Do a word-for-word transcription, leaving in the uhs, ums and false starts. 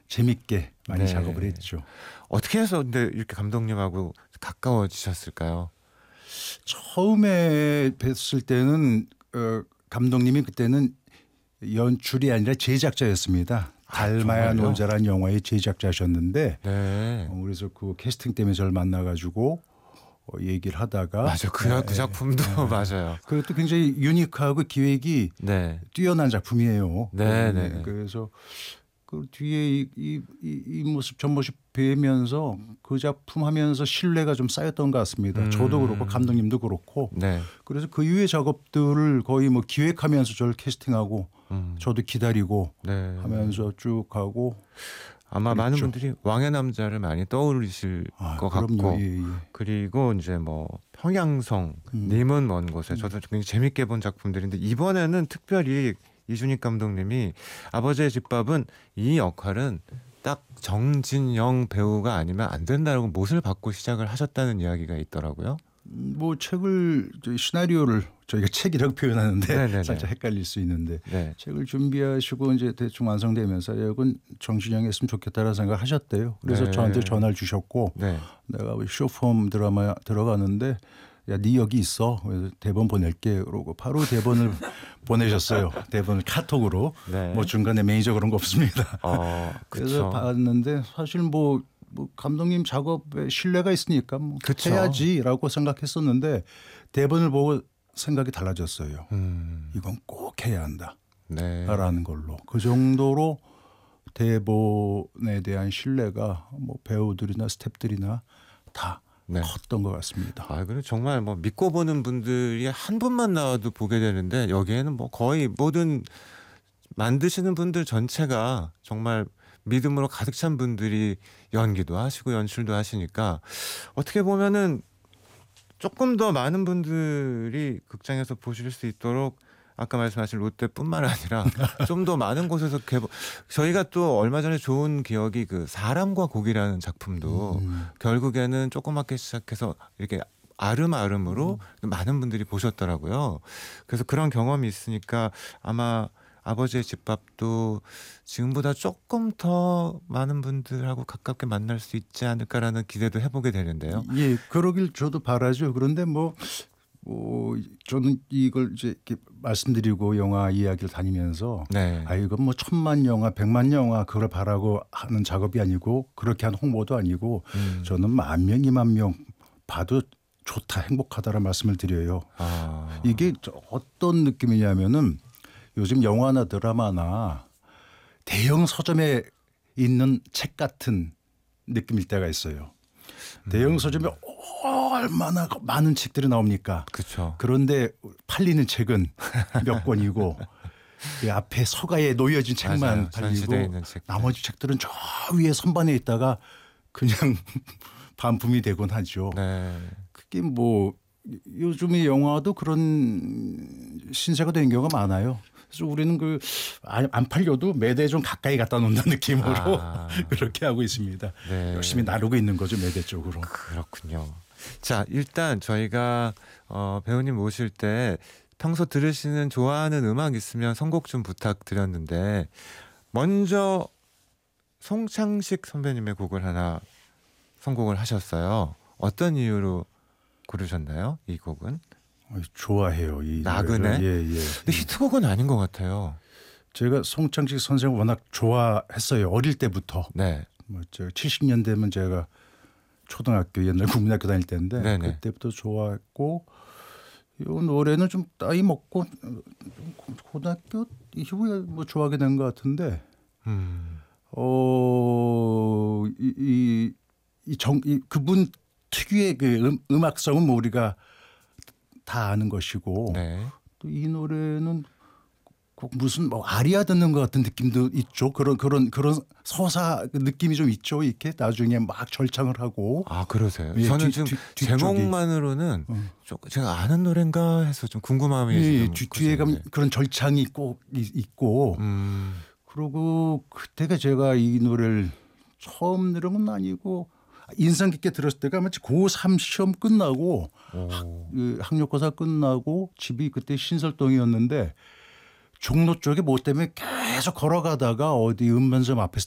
재밌게 많이 네. 작업을 했죠. 어떻게 해서 근데 이렇게 감독님하고 가까워지셨을까요? 처음에 뵀을 때는 어, 감독님이 그때는 연출이 아니라 제작자였습니다. 달마야 아, 놀자라는 영화의 제작자셨는데 네. 어, 그래서 그 캐스팅 때문에 저를 만나가지고 어, 얘기를 하다가 맞아. 그, 네, 그 작품도 네. 맞아요. 그것도 굉장히 유니크하고 기획이 네. 뛰어난 작품이에요. 네, 네, 네. 그래서 그 뒤에 이, 이, 이, 이 모습 저 모습 뵈면서 그 작품 하면서 신뢰가 좀 쌓였던 것 같습니다. 음. 저도 그렇고 감독님도 그렇고. 네. 그래서 그 이후의 작업들을 거의 뭐 기획하면서 저를 캐스팅하고 음. 저도 기다리고 네. 하면서 쭉 가고. 아마 그랬죠. 많은 분들이 왕의 남자를 많이 떠올리실 아, 것 그럼요. 같고 예, 예. 그리고 이제 뭐 평양성, 음. 님은 먼 곳에 저도 굉장히 재밌게 본 작품들인데 이번에는 특별히 이준익 감독님이 아버지의 집밥은 이 역할은 딱 정진영 배우가 아니면 안 된다라고 못을 받고 시작을 하셨다는 이야기가 있더라고요. 뭐 책을 저희 시나리오를 저희가 책이라고 표현하는데 네네네. 살짝 헷갈릴 수 있는데 네. 책을 준비하시고 이제 대충 완성되면서 이건 정신형이 했으면 좋겠다라는 생각을 하셨대요. 그래서 네. 저한테 전화를 주셨고 네. 내가 쇼폼 드라마 들어가는데 야, 네 여기 있어. 그래서 대본 보낼게. 그러고 바로 대본을 보내셨어요. 대본을 카톡으로. 네. 뭐 중간에 매니저 그런 거 없습니다. 어, 그래서 그렇죠. 봤는데 사실 뭐, 뭐 감독님 작업에 신뢰가 있으니까 뭐 그쵸. 해야지라고 생각했었는데 대본을 보고 생각이 달라졌어요. 음. 이건 꼭 해야 한다. 네. 라는 걸로. 그 정도로 대본에 대한 신뢰가 뭐 배우들이나 스태프들이나 다 네. 컸던 것 같습니다. 아, 그래 정말 뭐 믿고 보는 분들이 한 분만 나와도 보게 되는데 여기에는 뭐 거의 모든 만드시는 분들 전체가 정말 믿음으로 가득 찬 분들이 연기도 하시고 연출도 하시니까 어떻게 보면은 조금 더 많은 분들이 극장에서 보실 수 있도록 아까 말씀하신 롯데뿐만 아니라 좀 더 많은 곳에서 개봉. 저희가 또 얼마 전에 좋은 기억이 그 사람과 곡이라는 작품도 음. 결국에는 조그맣게 시작해서 이렇게 아름아름으로 음. 많은 분들이 보셨더라고요. 그래서 그런 경험이 있으니까 아마 아버지의 집밥도 지금보다 조금 더 많은 분들하고 가깝게 만날 수 있지 않을까라는 기대도 해보게 되는데요. 예, 그러길 저도 바라죠. 그런데 뭐, 뭐 저는 이걸 이제 이렇게 말씀드리고 영화 이야기를 다니면서 네. 아 이건 뭐 천만 영화, 백만 영화 그걸 바라고 하는 작업이 아니고 그렇게 한 홍보도 아니고 음. 저는 만 명, 이만 명 봐도 좋다, 행복하다라는 말씀을 드려요. 아. 이게 어떤 느낌이냐면은 요즘 영화나 드라마나 대형 서점에 있는 책 같은 느낌일 때가 있어요. 대형 서점에 얼마나 많은 책들이 나옵니까? 그렇죠. 그런데 팔리는 책은 몇 권이고 이 앞에 서가에 놓여진 책만 맞아요. 팔리고 전시되어 있는 책들. 나머지 책들은 저 위에 선반에 있다가 그냥 반품이 되곤 하죠. 네. 그게 뭐 요즘의 영화도 그런 신세가 된 경우가 많아요. 그래서 우리는 그 안 팔려도 매대 좀 가까이 갖다 놓는다는 느낌으로 아. 그렇게 하고 있습니다. 네. 열심히 나르고 있는 거죠, 매대 쪽으로. 그렇군요. 자, 일단 저희가 어, 배우님 모실 때 평소 들으시는 좋아하는 음악 있으면 선곡 좀 부탁드렸는데 먼저 송창식 선배님의 곡을 하나 선곡을 하셨어요. 어떤 이유로 고르셨나요? 이 곡은? 좋아해요. 이 나그네? 노래를. 예, 예. 근데 히트곡은 아닌 것 같아요. 제가 송창식 선생을 워낙 좋아했어요. 어릴 때부터. 네. 뭐 제가 칠십 년대면 제가 초등학교 옛날 국민학교 다닐 때인데 네네. 그때부터 좋아했고 이 노래는 좀 나이 먹고 고등학교 이후에 뭐 좋아하게 된 것 같은데 음. 어, 이, 이, 이 정, 이 그분 특유의 그 음, 음악성은 뭐 우리가 다 아는 것이고 네. 또 이 노래는 꼭 무슨 뭐 아리아 듣는 것 같은 느낌도 있죠. 그런 그런 그런 서사 느낌이 좀 있죠. 이렇게 나중에 막 절창을 하고. 아, 그러세요? 예, 저는 뒤- 지금 뒤- 뒤쪽이. 제목만으로는 어. 좀 제가 아는 노래인가 해서 좀 궁금함이 예, 지금 뒤, 뒤에 가면 커지는데. 그런 절창이 꼭 이- 있고. 음. 그리고 그때가 제가 이 노래를 처음 들은 건 아니고 인상 깊게 들었을 때가 마치 고삼 시험 끝나고 오. 그 학력고사 끝나고 집이 그때 신설동이었는데 종로 쪽에 뭐 때문에 계속 걸어가다가 어디 음반점 앞에서